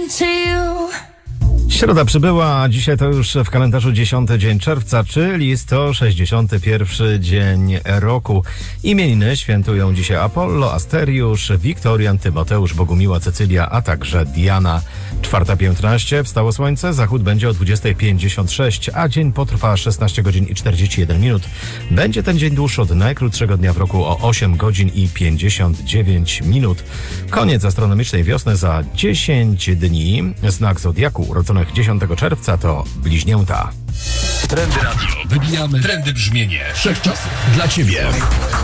Środa przybyła, a dzisiaj to już w kalendarzu 10 dzień czerwca, czyli 161 dzień roku. Imieniny świętują dzisiaj Apollo, Asteriusz, Wiktorian, Tymoteusz, Bogumiła, Cecylia, a także Diana. 4:15 wstało słońce, zachód będzie o 20:56, a dzień potrwa 16 godzin i 41 minut. Będzie ten dzień dłuższy od najkrótszego dnia w roku o 8 godzin i 59 minut. Koniec astronomicznej wiosny za 10 dni. Znak zodiaku urodzonych 10 czerwca to Bliźnięta. Trendy Radio. Wybijamy trendy brzmienie wszechczasów dla Ciebie.